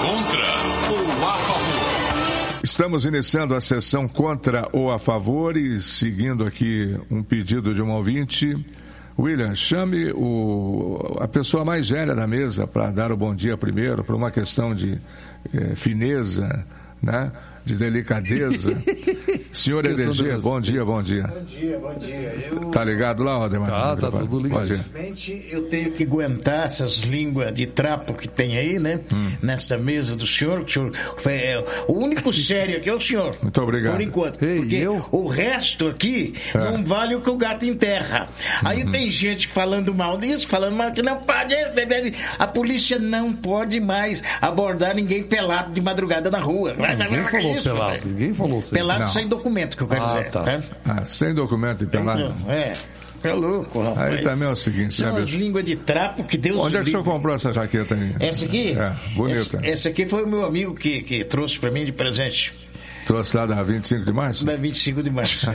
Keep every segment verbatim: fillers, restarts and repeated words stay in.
Contra ou a favor? Estamos iniciando a sessão contra ou a favor e seguindo aqui um pedido de um ouvinte. William, chame o, a pessoa mais velha da mesa para dar o bom dia primeiro, por uma questão de eh, fineza, né? De delicadeza. Senhor E D G, bom dia, bom dia. Bom dia, bom dia. Eu... Tá ligado lá, Ademar? Tá, tá tudo ligado. Infelizmente, eu tenho que aguentar essas línguas de trapo que tem aí, né? Hum. Nessa mesa do senhor. O, senhor é, o único sério aqui é o senhor. Muito obrigado. Por enquanto. Ei, porque eu? o resto aqui é. não vale o que o gato enterra. Aí uhum. tem gente falando mal disso, falando mal que não pode. A polícia não pode mais abordar ninguém pelado de madrugada na rua. Não, ninguém falou isso, pelado. Né? Ninguém falou assim. Pelado não. sem documento, que eu quero ah, dizer. Tá. Tá? Ah, sem documento e pelado. Então, é. É louco, rapaz. Aí também é o seguinte, são né, as línguas de trapo que Deus... Onde é que o senhor comprou essa jaqueta aí? Essa aqui? É, bonita. Essa, essa aqui foi o meu amigo que, que trouxe pra mim de presente. Trouxe lá da vinte e cinco de março? Da vinte e cinco de março.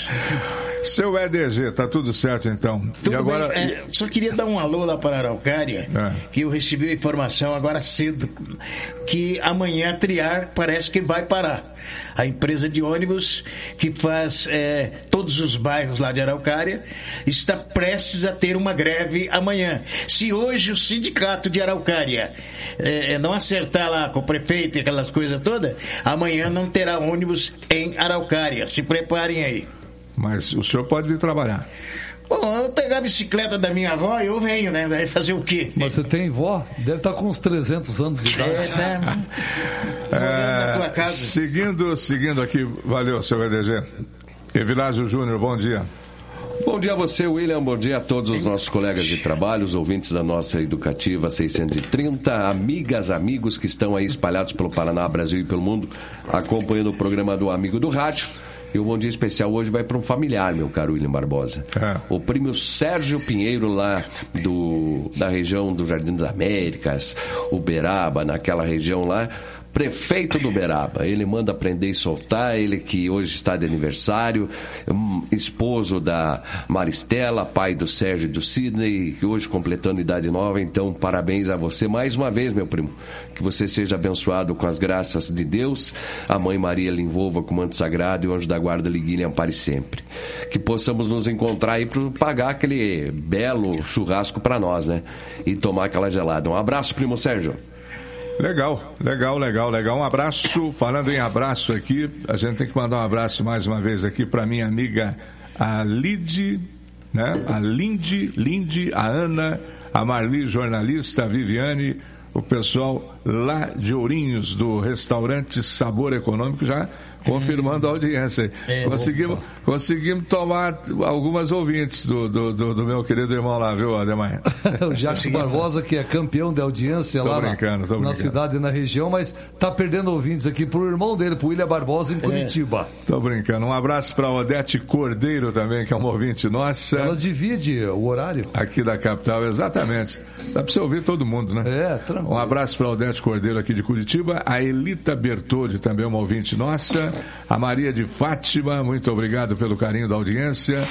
Seu E D G, tá tudo certo então? Tudo e agora... bem, é, só queria dar um alô lá para a Araucária, é. que eu recebi a informação agora cedo, que amanhã a Triar parece que vai parar. A empresa de ônibus que faz é, todos os bairros lá de Araucária está prestes a ter uma greve amanhã. Se hoje o sindicato de Araucária é, não acertar lá com o prefeito e aquelas coisas todas, amanhã não terá ônibus em Araucária. Se preparem aí. Mas o senhor pode vir trabalhar. Bom, eu pegar a bicicleta da minha avó e eu venho, né? Daí fazer o quê? Mas você tem vó? Deve estar com uns trezentos anos de idade. É, tá. É, na tua casa. Seguindo, seguindo aqui, valeu, seu E D G. Evilásio Júnior, bom dia. Bom dia a você, William. Bom dia a todos os nossos colegas de trabalho, os ouvintes da nossa Educativa seiscentos e trinta, amigas, amigos que estão aí espalhados pelo Paraná, Brasil e pelo mundo, acompanhando o programa do Amigo do Rádio. E o bom dia especial hoje vai para um familiar, meu caro William Barbosa. É. O primo Sérgio Pinheiro, lá do, da região do Jardim das Américas, Uberaba, naquela região lá. Prefeito do Uberaba, ele manda prender e soltar, ele que hoje está de aniversário, um, esposo da Maristela, pai do Sérgio e do Sidney, hoje completando idade nova, então parabéns a você mais uma vez, meu primo, que você seja abençoado com as graças de Deus, a Mãe Maria lhe envolva com o manto sagrado e o anjo da guarda lhe guie e lhe ampare sempre. Que possamos nos encontrar aí para pagar aquele belo churrasco para nós, né? E tomar aquela gelada. Um abraço, primo Sérgio. Legal, legal, legal, legal. Um abraço. Falando em abraço aqui, a gente tem que mandar um abraço mais uma vez aqui para minha amiga a Lide, né? A Lindy, Lindy, a Ana, a Marli, jornalista, a Viviane, o pessoal lá de Ourinhos, do restaurante Sabor Econômico, já confirmando a audiência. É, conseguimos, conseguimos tomar algumas ouvintes do, do, do, do meu querido irmão lá, viu, Ademar? O Jacques Barbosa, que é campeão de audiência tô lá brincando, na, na cidade e na região, mas tá perdendo ouvintes aqui pro irmão dele, pro William Barbosa, em Curitiba. É. Tô brincando. Um abraço para Odete Cordeiro também, que é uma ouvinte nossa. Ela divide o horário. Aqui da capital, exatamente. Dá para você ouvir todo mundo, né? É, tranquilo. Um abraço para Odete Cordeiro aqui de Curitiba. A Elita Bertoldi, também uma ouvinte nossa. A Maria de Fátima, muito obrigado pelo carinho da audiência.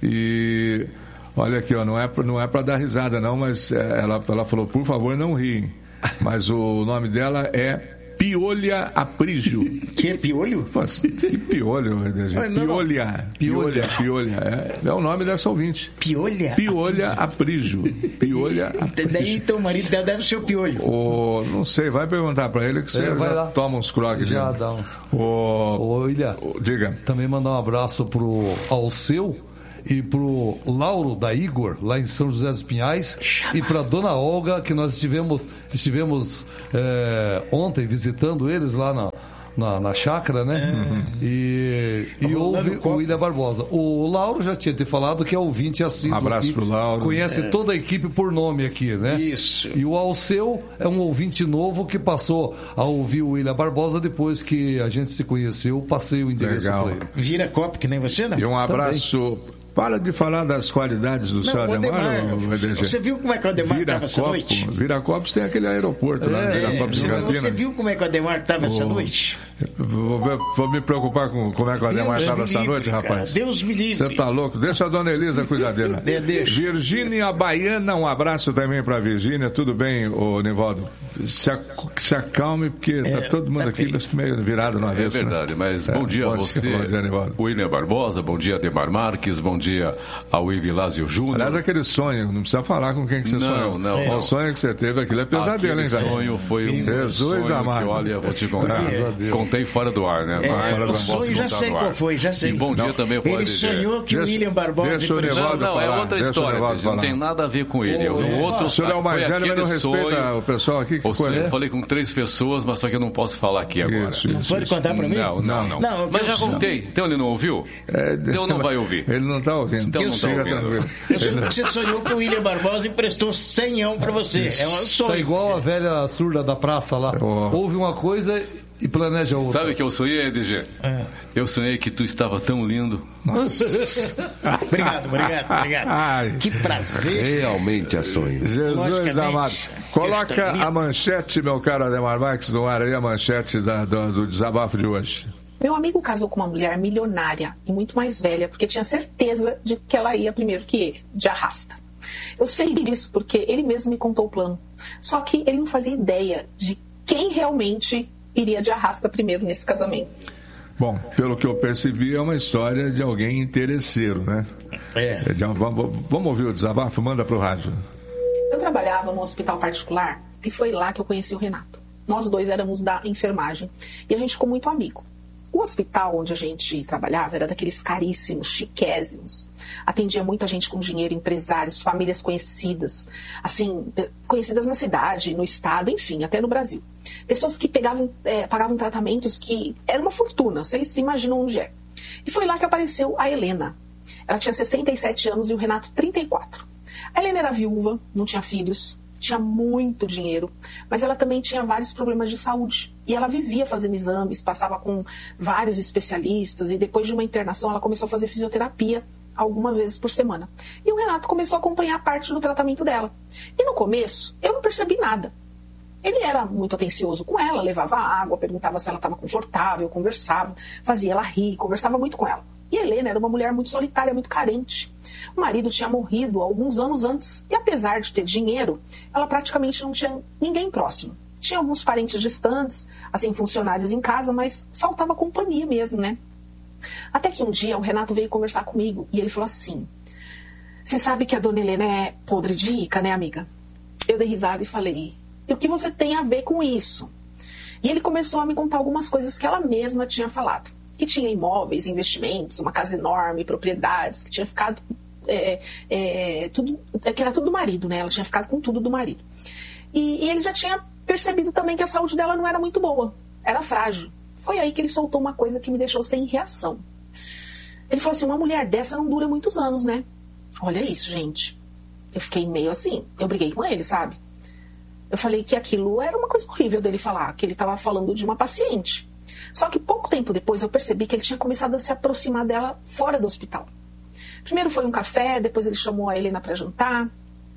E olha aqui, ó, não é, não é para dar risada não, mas ela, ela falou, por favor, não riem. Mas o nome dela é Piolha Aprígio. Que é piolho? Pô, que piolho, Piolha. Piolha, Piolha. É, é o nome dessa ouvinte. Piolha? Piolha Aprígio. Piolha Aprígio. Daí então o marido dela deve ser o piolho. O, não sei, vai perguntar pra ele que você é, vai lá. Toma uns croques. Já dá uns. O, Ô, William, o, diga. Também mandar um abraço pro Alceu e pro Lauro da Igor, lá em São José dos Pinhais, e pra Dona Olga, que nós estivemos, estivemos é, ontem visitando eles lá na, na, na chácara, né? Uhum. E, e houve o William Barbosa. O Lauro já tinha te falado que é ouvinte assim. Um abraço pro Lauro. Conhece é. toda a equipe por nome aqui, né? Isso. E o Alceu é um ouvinte novo que passou a ouvir o William Barbosa depois que a gente se conheceu, passei o endereço para ele. Vira copo que nem você, não? E um abraço... Também. Para de falar das qualidades do seu Ademar. Você viu como é que o Ademar estava essa noite? Viracopos tem aquele aeroporto lá, é, Viracopos de Campinas. Você viu como é que o Ademar estava essa noite? Vou, vou me preocupar com como é que o Ademar estava essa livre, noite, cara. rapaz. Deus me livre. Você tá louco? Deixa a dona Elisa cuidar dela. É, deixa. Virgínia Baiana, um abraço também para Virgínia. Tudo bem, ô Nivaldo? se, ac- se acalme, porque está É, todo mundo tá aqui feio. meio virado no É avesso. verdade, né? mas É, bom dia a bom você, dia, bom dia, Anivaldo. William Barbosa, bom dia, Ademar Marques, bom dia ao Willi Lázio Júnior. Aliás, aquele sonho, não precisa falar com quem que você Não, sonhou. não, O não. sonho que você teve, aquilo é pesadelo, Aquele hein, velho? sonho foi um Jesus sonho amado. que, olha, vou te contar. Graças a Deus. Contei fora do ar, né? É, Mas não o posso sonho já contar sei no qual ar. foi, já sei. E bom dia também pode Ele dizer. sonhou que o Deixa- William Barbosa... deixa o emprestou- Não, Evaldo não, é falar, outra deixa o história. Evaldo Não falar. tem nada a ver com ele. O outro O senhor é o mais foi velho, mas não aquele respeita sonho. o pessoal aqui. Que Ou seja, coisa. eu falei com três pessoas, mas só que eu não posso falar aqui agora. Isso, Não isso, pode isso. contar pra mim? Não, não, não. Não, Mas eu já sou- contei. Então ele não ouviu? É, Então não vai ouvir. Ele não está ouvindo. Então não tá Fica ouvindo. tranquilo. Eu soube que você sonhou que o William Barbosa emprestou cem pra você. É um sonho. Tá igual a velha surda da praça lá. Oh. Ouve uma coisa e planeja outra. Sabe o que eu sonhei, D G? É. Eu sonhei que tu estava tão lindo. Obrigado, obrigado, obrigado. Ai. Que prazer. Realmente é sonho. Jesus Logicamente, amado. Coloca eu estou a manchete, meu caro Ademar Marques, no ar aí, a manchete da- do, do desabafo de hoje. Meu amigo casou com uma mulher milionária e muito mais velha, porque tinha certeza de que ela ia primeiro que ele, de arrasta. Eu sei disso porque ele mesmo me contou o plano. Só que ele não fazia ideia de quem realmente iria de arrasta primeiro nesse casamento. Bom, pelo que eu percebi, é uma história de alguém interesseiro, né? É. É de um- vamos, vamos ouvir o desabafo? Manda pro rádio. Eu trabalhava num hospital particular e foi lá que eu conheci o Renato. Nós dois éramos da enfermagem e a gente ficou muito amigo. O hospital onde a gente trabalhava era daqueles caríssimos, chiquésimos. Atendia muita gente com dinheiro, empresários, famílias conhecidas, assim, conhecidas na cidade, no estado, enfim, até no Brasil. Pessoas que pegavam, é, pagavam tratamentos que era uma fortuna, vocês se imaginam onde é. E foi lá que apareceu a Helena. Ela tinha sessenta e sete anos e o Renato trinta e quatro. A Helena era viúva, não tinha filhos, tinha muito dinheiro, mas ela também tinha vários problemas de saúde. E ela vivia fazendo exames, passava com vários especialistas e depois de uma internação ela começou a fazer fisioterapia algumas vezes por semana. E o Renato começou a acompanhar parte do tratamento dela. E no começo eu não percebi nada. Ele era muito atencioso com ela, levava água, perguntava se ela estava confortável, conversava, fazia ela rir, conversava muito com ela. E Helena era uma mulher muito solitária, muito carente. O marido tinha morrido alguns anos antes e, apesar de ter dinheiro, ela praticamente não tinha ninguém próximo. Tinha alguns parentes distantes, assim, funcionários em casa, mas faltava companhia mesmo, né? Até que um dia o Renato veio conversar comigo e ele falou assim: você sabe que a dona Helena é podre de rica, né, amiga? Eu dei risada e falei: e o que você tem a ver com isso? E ele começou a me contar algumas coisas que ela mesma tinha falado. Que tinha imóveis, investimentos, uma casa enorme, propriedades, que tinha ficado, é, é, tudo, que era tudo do marido, né? Ela tinha ficado com tudo do marido. E, e ele já tinha percebido também que a saúde dela não era muito boa, era frágil. Foi aí que ele soltou uma coisa que me deixou sem reação. Ele falou assim: uma mulher dessa não dura muitos anos, né? Olha isso, gente. Eu fiquei meio assim, eu briguei com ele, sabe? Eu falei que aquilo era uma coisa horrível dele falar, que ele estava falando de uma paciente. Só que pouco tempo depois eu percebi que ele tinha começado a se aproximar dela fora do hospital. Primeiro foi um café, depois ele chamou a Helena para jantar.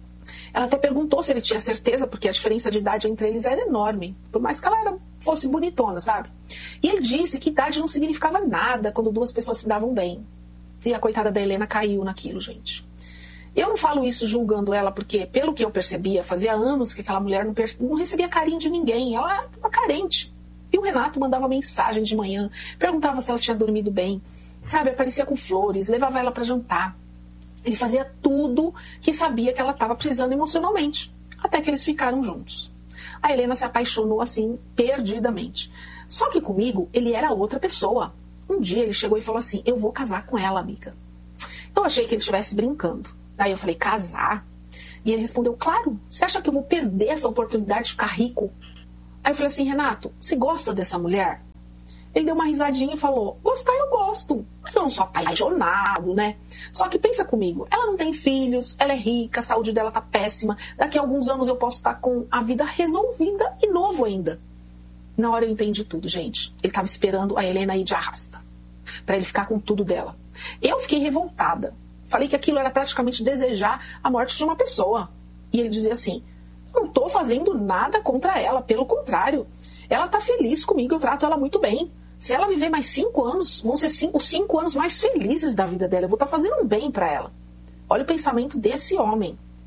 Ela até perguntou se ele tinha certeza, porque a diferença de idade entre eles era enorme. Por mais que ela era, fosse bonitona, sabe? E ele disse que idade não significava nada quando duas pessoas se davam bem. E a coitada da Helena caiu naquilo, gente. Eu não falo isso julgando ela, porque, pelo que eu percebia, fazia anos que aquela mulher não, per... não recebia carinho de ninguém. Ela estava carente. E o Renato mandava mensagem de manhã, perguntava se ela tinha dormido bem, sabe, aparecia com flores, levava ela para jantar. Ele fazia tudo que sabia que ela estava precisando emocionalmente, até que eles ficaram juntos. A Helena se apaixonou assim, perdidamente. Só que comigo, ele era outra pessoa. Um dia ele chegou e falou assim: eu vou casar com ela, amiga. Eu achei que ele estivesse brincando. Daí eu falei: casar? E ele respondeu: claro, você acha que eu vou perder essa oportunidade de ficar rico? Aí eu falei assim: Renato, você gosta dessa mulher? Ele deu uma risadinha e falou: gostar eu gosto, mas eu não sou apaixonado, né? Só que pensa comigo, ela não tem filhos, ela é rica, a saúde dela tá péssima, daqui a alguns anos eu posso estar com a vida resolvida e novo ainda. Na hora eu entendi tudo, gente. Ele tava esperando a Helena ir de arrasta, pra ele ficar com tudo dela. Eu fiquei revoltada. Falei que aquilo era praticamente desejar a morte de uma pessoa. E ele dizia assim: não tô fazendo nada contra ela, pelo contrário. Ela tá feliz comigo, eu trato ela muito bem. Se ela viver mais cinco anos, vão ser cinco, os cinco anos mais felizes da vida dela. Eu vou estar fazendo um bem para ela. Olha o pensamento desse homem.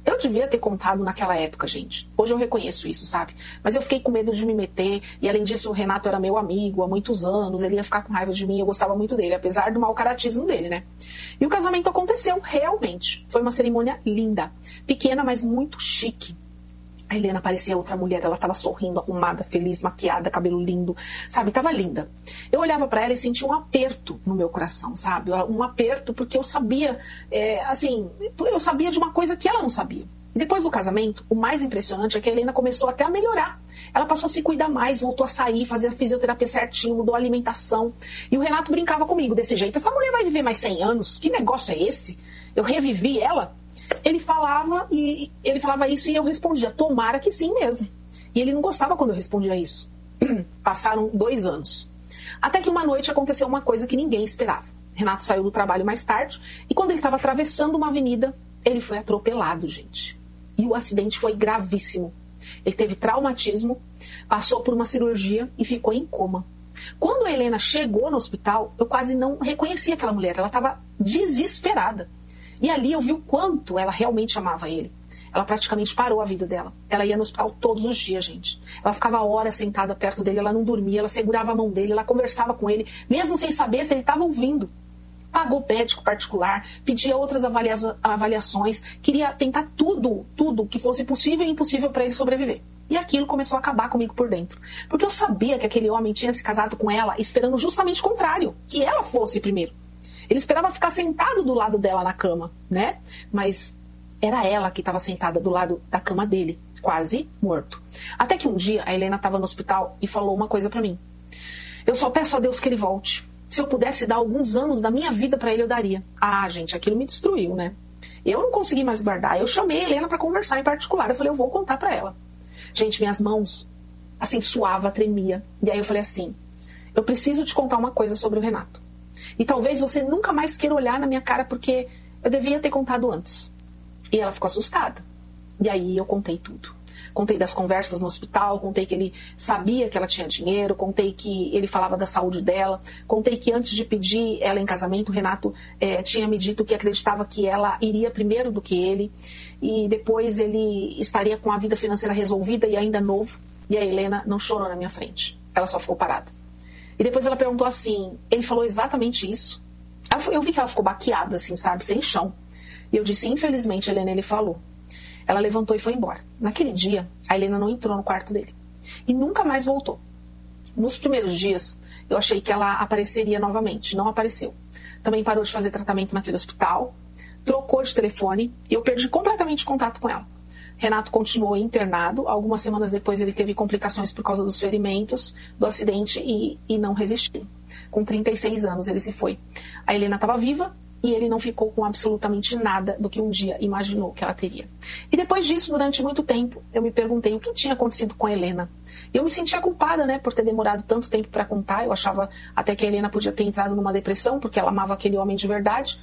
Eu devia ter contado naquela época, gente. Hoje eu reconheço isso, sabe? Mas eu fiquei com medo de me meter. E além disso, o Renato era meu amigo há muitos anos. Ele ia ficar com raiva de mim. Eu gostava muito dele, apesar do mau caratismo dele, né? E o casamento aconteceu, realmente. Foi uma cerimônia linda. Pequena, mas muito chique. A Helena parecia outra mulher, ela estava sorrindo, arrumada, feliz, maquiada, cabelo lindo, sabe, estava linda. Eu olhava para ela e sentia um aperto no meu coração, sabe, um aperto porque eu sabia, é, assim, eu sabia de uma coisa que ela não sabia. E depois do casamento, o mais impressionante é que a Helena começou até a melhorar. Ela passou a se cuidar mais, voltou a sair, fazer a fisioterapia certinho, mudou a alimentação. E o Renato brincava comigo desse jeito, essa mulher vai viver mais cem anos? Que negócio é esse? Eu revivi ela? Ele falava e ele falava isso e eu respondia, tomara que sim mesmo. E ele não gostava quando eu respondia isso. Passaram dois anos. Até que uma noite aconteceu uma coisa que ninguém esperava. Renato saiu do trabalho mais tarde e quando ele estava atravessando uma avenida, ele foi atropelado, gente. E o acidente foi gravíssimo. Ele teve traumatismo, passou por uma cirurgia e ficou em coma. Quando a Helena chegou no hospital, eu quase não reconhecia aquela mulher. Ela estava desesperada. E ali eu vi o quanto ela realmente amava ele. Ela praticamente parou a vida dela. Ela ia no hospital todos os dias, gente. Ela ficava horas sentada perto dele, ela não dormia, ela segurava a mão dele, ela conversava com ele, mesmo sem saber se ele estava ouvindo. Pagou médico particular, pedia outras avalia- avaliações, queria tentar tudo, tudo que fosse possível e impossível para ele sobreviver. E aquilo começou a acabar comigo por dentro. Porque eu sabia que aquele homem tinha se casado com ela esperando justamente o contrário, que ela fosse primeiro. Ele esperava ficar sentado do lado dela na cama, né? Mas era ela que estava sentada do lado da cama dele, quase morto. Até que um dia a Helena estava no hospital e falou uma coisa pra mim. Eu só peço a Deus que ele volte. Se eu pudesse dar alguns anos da minha vida pra ele, eu daria. Ah, gente, aquilo me destruiu, né? Eu não consegui mais guardar. Eu chamei a Helena pra conversar em particular. Eu falei, eu vou contar pra ela. Gente, minhas mãos, assim, suava, tremia. E aí eu falei assim, eu preciso te contar uma coisa sobre o Renato. E talvez você nunca mais queira olhar na minha cara porque eu devia ter contado antes. E ela ficou assustada. E aí eu contei tudo. Contei das conversas no hospital, contei que ele sabia que ela tinha dinheiro, contei que ele falava da saúde dela, contei que antes de pedir ela em casamento, o Renato eh, tinha me dito que acreditava que ela iria primeiro do que ele, e depois ele estaria com a vida financeira resolvida e ainda novo. E a Helena não chorou na minha frente, ela só ficou parada. E depois ela perguntou assim, ele falou exatamente isso? Eu vi que ela ficou baqueada, assim, sabe, sem chão. E eu disse, infelizmente, Helena, ele falou. Ela levantou e foi embora. Naquele dia, a Helena não entrou no quarto dele. E nunca mais voltou. Nos primeiros dias, eu achei que ela apareceria novamente. Não apareceu. Também parou de fazer tratamento naquele hospital. Trocou de telefone. E eu perdi completamente contato com ela. Renato continuou internado. Algumas semanas depois, ele teve complicações por causa dos ferimentos, do acidente, e, e não resistiu. Com trinta e seis anos, ele se foi. A Helena estava viva. E ele não ficou com absolutamente nada do que um dia imaginou que ela teria. E depois disso, durante muito tempo, eu me perguntei o que tinha acontecido com a Helena. E eu me sentia culpada, né, por ter demorado tanto tempo para contar. Eu achava até que a Helena podia ter entrado numa depressão, porque ela amava aquele homem de verdade.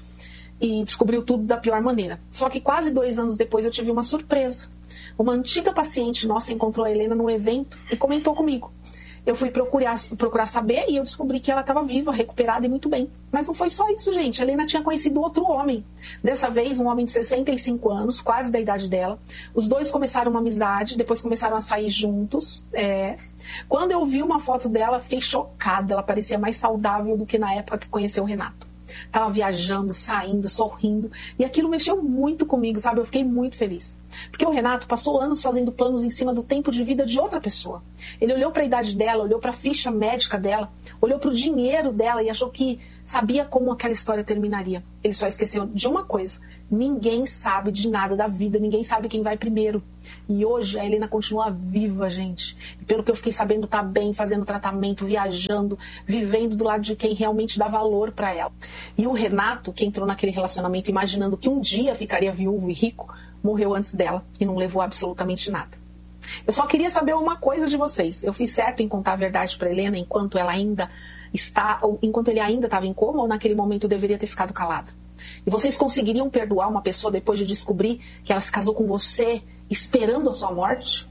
E descobriu tudo da pior maneira. Só que quase dois anos depois eu tive uma surpresa. Uma antiga paciente nossa encontrou a Helena num evento e comentou comigo. Eu fui procurar, procurar saber e eu descobri que ela estava viva, recuperada e muito bem. Mas não foi só isso, gente. A Helena tinha conhecido outro homem. Dessa vez, um homem de sessenta e cinco anos, quase da idade dela. Os dois começaram uma amizade, depois começaram a sair juntos. É. Quando eu vi uma foto dela, fiquei chocada. Ela parecia mais saudável do que na época que conheceu o Renato. Tava viajando, saindo, sorrindo. E aquilo mexeu muito comigo, sabe? Eu fiquei muito feliz. Porque o Renato passou anos fazendo planos em cima do tempo de vida de outra pessoa. Ele olhou para a idade dela, olhou para a ficha médica dela, olhou para o dinheiro dela e achou que sabia como aquela história terminaria. Ele só esqueceu de uma coisa. Ninguém sabe de nada da vida, ninguém sabe quem vai primeiro. E hoje a Helena continua viva, gente. E pelo que eu fiquei sabendo, tá bem, fazendo tratamento, viajando, vivendo do lado de quem realmente dá valor para ela. E o Renato, que entrou naquele relacionamento imaginando que um dia ficaria viúvo e rico, morreu antes dela e não levou absolutamente nada. Eu só queria saber uma coisa de vocês. Eu fiz certo em contar a verdade para Helena enquanto ela ainda está, ou enquanto ele ainda estava em coma, ou naquele momento eu deveria ter ficado calada? E vocês conseguiriam perdoar uma pessoa depois de descobrir que ela se casou com você esperando a sua morte?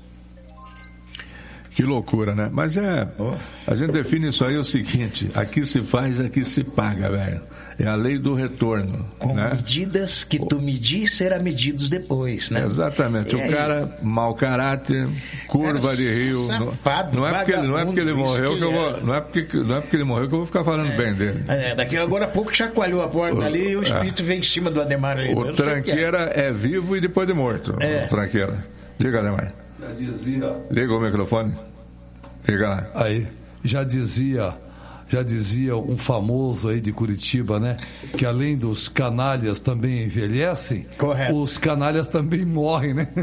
Que loucura, né? Mas é... A gente define isso aí o seguinte, aqui se faz, aqui se paga, velho. É a lei do retorno. Com né? medidas que tu medir, será medidos depois, né? Exatamente. E o aí? cara, mau caráter, curva Cara de rio. safado, não, não, é porque ele, não é porque ele vagabundo, morreu isso que eu que vou. ele é. Não é, porque, não é porque ele morreu que eu vou ficar falando bem dele. É, daqui agora há pouco chacoalhou a porta ali e o espírito vem em cima do Ademar ali. O tranqueira é. é vivo e depois de morto. É. O tranqueira. Diga, Ademar. Já dizia. Liga o microfone. Liga lá. Aí, já dizia, já dizia um famoso aí de Curitiba, né? Que além dos canalhas também envelhecem, Correto. os canalhas também morrem, né?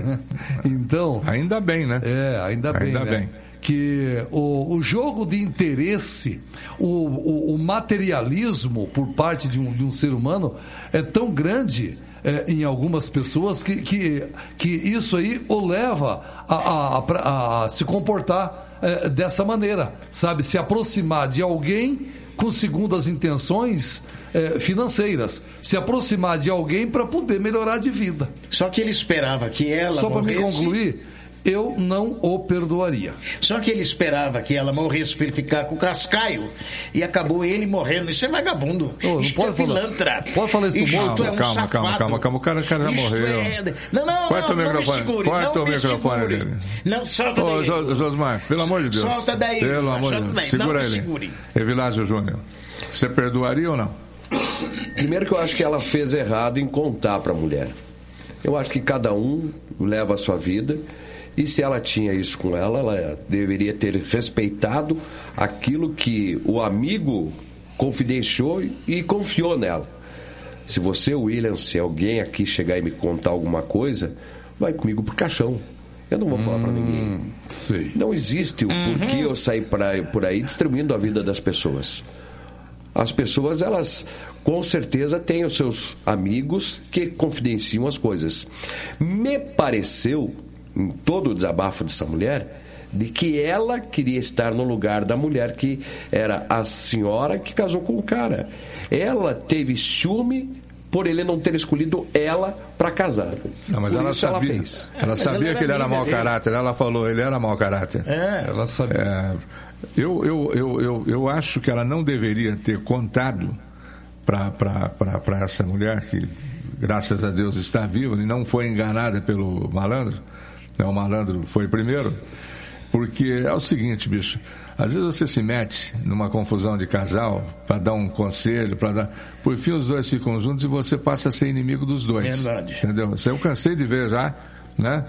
Então. Ainda bem, né? É, ainda bem, Ainda né? bem. Que o, o jogo de interesse, o, o, o materialismo por parte de um, de um ser humano é tão grande é, em algumas pessoas que, que, que isso aí o leva a, a, a, a se comportar é, dessa maneira, sabe? Se aproximar de alguém com segundas intenções é, financeiras, se aproximar de alguém para poder melhorar de vida. Só que ele esperava que ela Só para me morresse... concluir, eu não o perdoaria. Só que ele esperava que ela morresse para ele ficar com o cascaio e acabou ele morrendo. Isso é vagabundo. Oh, não Isto pode é falar- pilantra. pode falar isso do Isto morto? é um Calma, calma, safado. calma, calma. O cara- o cara já Isto morreu. é- Não, não, Corta não, o não me microfone. segure. Corta não o me microfone segure. dele. Não, solta Ô, daí. Jo- Josmar, pelo amor de Deus. Solta daí, Pelo Josmar, amor de solta Deus. daí. Segura Não me ele. segure. Evilásio Júnior, você perdoaria ou não? Primeiro que eu acho que ela fez errado em contar para a mulher. Eu acho que cada um leva a sua vida e se ela tinha isso com ela, ela deveria ter respeitado aquilo que o amigo confidenciou e confiou nela. Se você, William, se alguém aqui chegar e me contar alguma coisa, vai comigo pro caixão. Eu não vou falar para ninguém. Sei. Não existe o porquê eu sair pra, por aí distribuindo a vida das pessoas. As pessoas, elas com certeza têm os seus amigos que confidenciam as coisas. Me pareceu, em todo o desabafo dessa mulher, de que ela queria estar no lugar da mulher que era a senhora que casou com o cara. Ela teve ciúme por ele não ter escolhido ela para casar. Não, mas Por ela isso sabia. ela fez. Ela Mas sabia ela que ele era era mau amiga dele. caráter. Ela falou, ele era mau caráter. É. Ela sabia. É, eu, eu, eu, eu, eu acho que ela não deveria ter contado para essa mulher, que graças a Deus está viva e não foi enganada pelo malandro. Né, o malandro foi primeiro. Porque é o seguinte, bicho, às vezes você se mete numa confusão de casal para dar um conselho, para dar. Por fim, os dois ficam juntos e você passa a ser inimigo dos dois. Verdade. Entendeu? Isso eu cansei de ver já, né?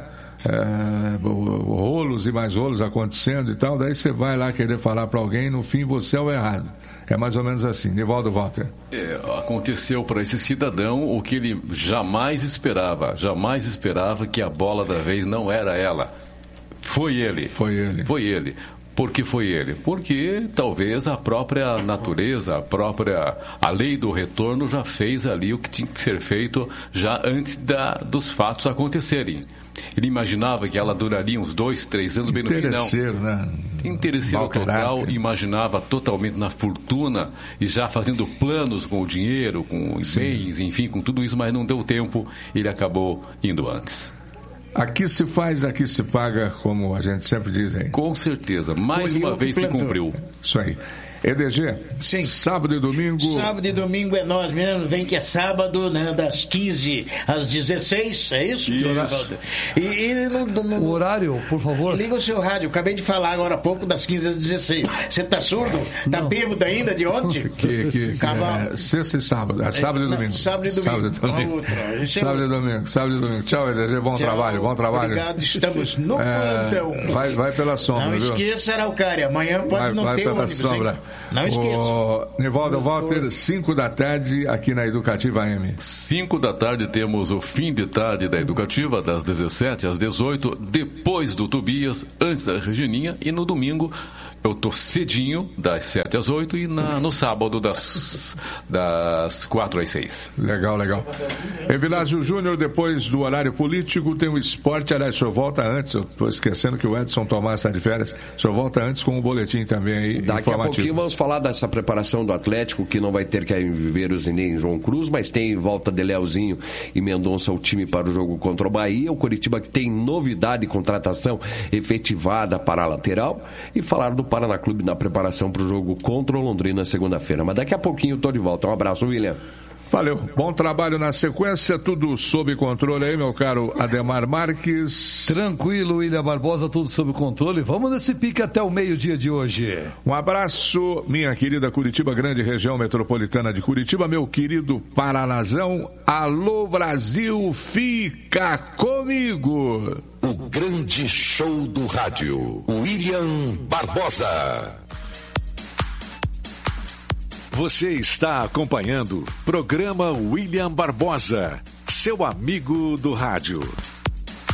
É, rolos e mais rolos acontecendo e tal, daí você vai lá querer falar para alguém e no fim você é o errado. É mais ou menos assim. Nivaldo Walter. É, aconteceu para esse cidadão o que ele jamais esperava. Jamais esperava que a bola da vez não era ela. Foi ele. Foi ele. Foi ele. Por que foi ele? Porque talvez a própria natureza, a própria a lei do retorno já fez ali o que tinha que ser feito já antes da, dos fatos acontecerem. Ele imaginava que ela duraria uns dois, três anos, bem no fim, não. Interesseiro, né? Interesseiro Mau total, caráter. imaginava totalmente na fortuna e já fazendo planos com o dinheiro, com os bens, enfim, com tudo isso, mas não deu tempo, ele acabou indo antes. Aqui se faz, aqui se paga, como a gente sempre diz aí. Com certeza, mais Colheu uma o que vez se plantou. cumpriu. Isso aí. E D G, Sim. sábado e domingo. Sábado e domingo é nós mesmo, vem que é sábado, né, das quinze às dezesseis, é isso? Isso. E, e no, no, O horário, por favor. liga o seu rádio, acabei de falar agora há pouco das quinze às dezesseis. Você tá surdo? Tá bêbado ainda de ontem? Que, que, que Cavalo. é sexta e sábado. É sábado e Não, domingo. sábado e domingo. Sábado e domingo. Uma outra. Esse é Sábado o- e domingo. Sábado e domingo. Tchau, E D G. Bom Tchau. trabalho, bom trabalho. Obrigado, estamos no É, plantão. vai, vai pela sombra, Não viu? esqueça, Araucária, amanhã pode Vai, não vai ter pela ônibus, sombra. hein? Não esqueça. O Nivaldo Walter, cinco da tarde, aqui na Educativa M. cinco da tarde temos o fim de tarde da Educativa, das dezessete às dezoito, depois do Tobias, antes da Regininha, e no domingo eu tô cedinho, das sete às oito, e na, no sábado, das, das quatro às seis. Legal, legal. Evilásio Júnior, depois do horário político, tem o esporte. Aliás, o senhor volta antes, eu estou esquecendo que o Edson Tomás está de férias. O senhor volta antes com o boletim também aí, Daqui a informativo. pouquinho vamos falar dessa preparação do Atlético, que não vai ter que viver os nem João Cruz, mas tem em volta de Leozinho e Mendonça o time para o jogo contra o Bahia. O Coritiba que tem novidade de contratação efetivada para a lateral. E falar do Paraná Clube na preparação para o jogo contra o Londrina segunda-feira. Mas daqui a pouquinho eu tô de volta. Um abraço, William. Valeu, bom trabalho na sequência, tudo sob controle aí, meu caro Ademar Marques. Tranquilo, William Barbosa, tudo sob controle. Vamos nesse pique até o meio-dia de hoje. Um abraço, minha querida Curitiba, grande região metropolitana de Curitiba, meu querido Paranazão. Alô, Brasil, fica comigo. O grande show do rádio, William Barbosa. Você está acompanhando o programa William Barbosa, seu amigo do rádio.